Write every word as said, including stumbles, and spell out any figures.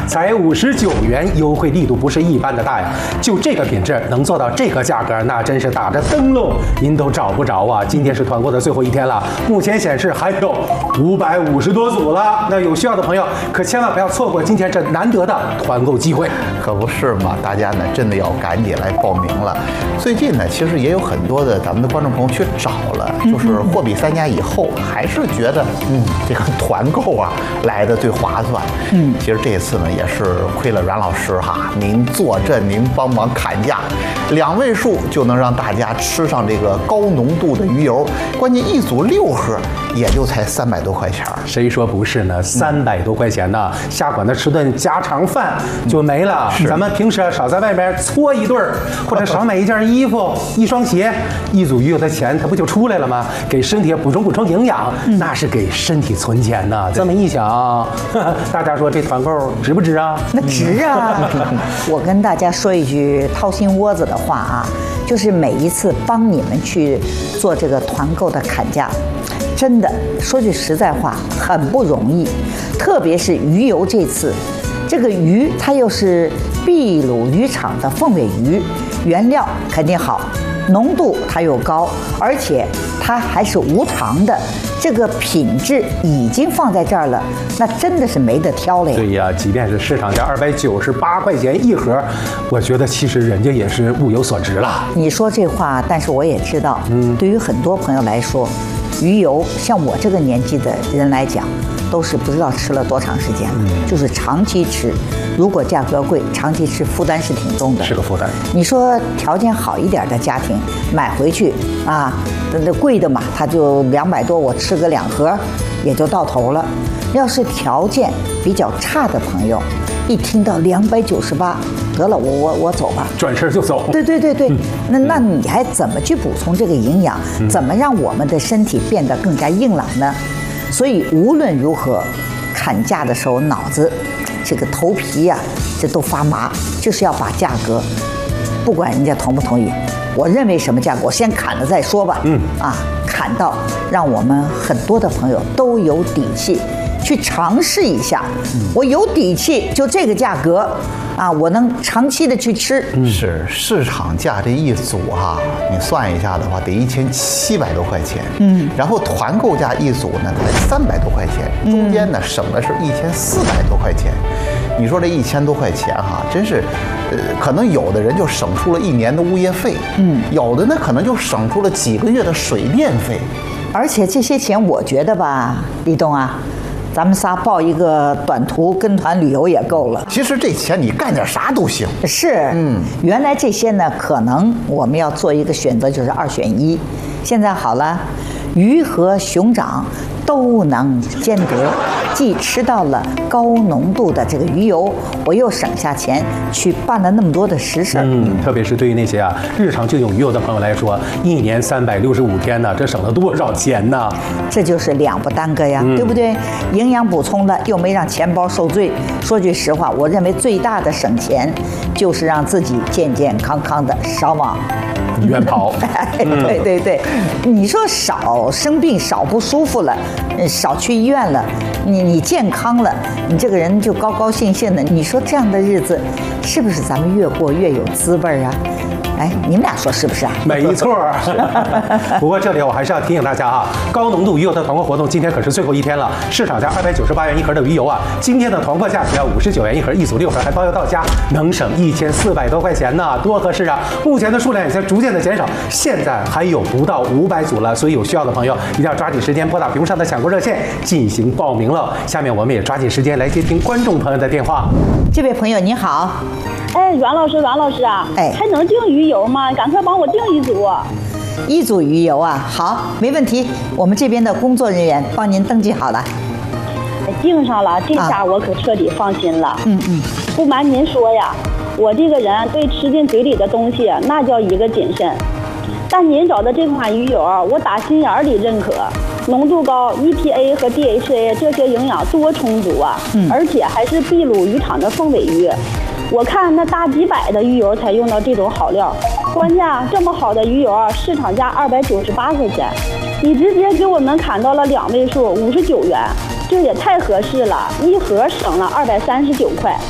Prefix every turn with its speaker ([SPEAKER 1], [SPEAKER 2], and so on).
[SPEAKER 1] 才五十九元，优惠力度不是一般的大呀！就这个品质能做到这个价格，那真是打着灯笼您都找不着啊！今天是团购的最后一天了，目前显示还有五百五十多组了。那有需要的朋友可千万不要错过今天这难得的团购机会。
[SPEAKER 2] 可不是嘛，大家呢真的要赶紧来报名了。最近呢，其实也有很多的咱们的观众朋友去找了，就是货比三家以后，还是觉得嗯这个团购啊来的最划算。嗯，其实这次呢也是亏了阮老师哈，您坐镇，您帮忙砍价，两位数就能让大家吃上这个高浓度的鱼油，关键一组六盒也就才三百多块钱。
[SPEAKER 1] 谁说不是呢？三百多块钱呢，下馆子吃顿家常饭就没了。咱们平时少在外边搓一顿儿，或者少买一件衣服、一双鞋，一组鱼油的钱它不就出来了吗？给身体补充补充营养，那是给身体存钱呢。这么一想，呵呵大家说这团购值不值啊？
[SPEAKER 3] 那值啊！我跟大家说一句掏心窝子的话啊，就是每一次帮你们去做这个团购的砍价，真的说句实在话，很不容易。特别是鱼油这次，这个鱼它又是秘鲁渔场的凤尾鱼，原料肯定好，浓度它又高，而且它还是无糖的。这个品质已经放在这儿了，那真的是没得挑了呀。
[SPEAKER 1] 对呀，即便是市场价二百九十八块钱一盒，我觉得其实人家也是物有所值了。
[SPEAKER 3] 你说这话，但是我也知道，嗯，对于很多朋友来说，鱼油像我这个年纪的人来讲，都是不知道吃了多长时间了，嗯、就是长期吃。如果价格贵，长期吃负担是挺重的，
[SPEAKER 1] 是个负担。
[SPEAKER 3] 你说条件好一点的家庭买回去啊，那贵的嘛，它就两百多，我吃个两盒也就到头了。要是条件比较差的朋友，一听到两百九十八，得了，我我我走吧，
[SPEAKER 1] 转身就走。
[SPEAKER 3] 对对对对，
[SPEAKER 1] 嗯、
[SPEAKER 3] 那那你还怎么去补充这个营养？嗯、怎么让我们的身体变得更加硬朗呢？所以无论如何，砍价的时候脑子。这个头皮呀、啊，这都发麻，就是要把价格，不管人家同不同意，我认为什么价格，我先砍了再说吧。嗯，啊，砍到让我们很多的朋友都有底气去尝试一下。嗯、我有底气，就这个价格啊，我能长期的去吃。
[SPEAKER 2] 嗯、是市场价这一组哈、啊，你算一下的话，得一千七百多块钱。嗯，然后团购价一组呢，才三百多块钱，中间呢省的是一千四百多块钱。你说这一千多块钱哈，真是，呃，可能有的人就省出了一年的物业费，嗯，有的呢可能就省出了几个月的水电费，
[SPEAKER 3] 而且这些钱我觉得吧，立冬啊，咱们仨报一个短途跟团旅游也够了。
[SPEAKER 2] 其实这钱你干点啥都行。
[SPEAKER 3] 是，嗯，原来这些呢，可能我们要做一个选择，就是二选一。现在好了，鱼和熊掌都能兼得，既吃到了高浓度的这个鱼油，我又省下钱去办了那么多的实事。
[SPEAKER 1] 嗯，特别是对于那些啊日常就用鱼油的朋友来说，一年三百六十五天呢，这省了多少钱呢？
[SPEAKER 3] 这就是两不耽搁呀，嗯、对不对？营养补充了，又没让钱包受罪。说句实话，我认为最大的省钱就是让自己健健康康的，少往
[SPEAKER 1] 医院跑。
[SPEAKER 3] 对对对，你说少生病、少不舒服了，少去医院了，你你健康了，你这个人就高高兴兴的。你说这样的日子，是不是咱们越过越有滋味啊？哎，你们俩说是不是啊？
[SPEAKER 1] 没错。不过这里我还是要提醒大家啊，高浓度鱼油的团购活动今天可是最后一天了，市场价二百九十八元一盒的鱼油啊，今天的团购价只要五十九元一盒，一组六盒还包邮到家，能省一千四百多块钱呢，多合适啊！目前的数量也在逐渐的减少，现在还有不到五百组了，所以有需要的朋友一定要抓紧时间拨打屏幕上的抢购热线进行报名了。下面我们也抓紧时间来接听观众朋友的电话。
[SPEAKER 3] 这位朋友你好。
[SPEAKER 4] 哎，阮老师，阮老师啊，哎，还能订鱼油吗？赶快帮我订一组。
[SPEAKER 3] 一组鱼油啊，好，没问题，我们这边的工作人员帮您登记好了。
[SPEAKER 4] 哎，订上了，这下我可彻底放心了。啊、
[SPEAKER 3] 嗯嗯。
[SPEAKER 4] 不瞒您说呀，我这个人对吃进嘴里的东西那叫一个谨慎。但您找的这款鱼油，我打心眼里认可，浓度高 ，E P A 和 D H A 这些营养多充足啊，嗯、而且还是秘鲁渔场的凤尾鱼。我看那大几百的鱼油才用到这种好料，关键这么好的鱼油啊，市场价二百九十八块钱，你直接给我们砍到了两位数五十九元，这也太合适了，一盒省了二百三十九块。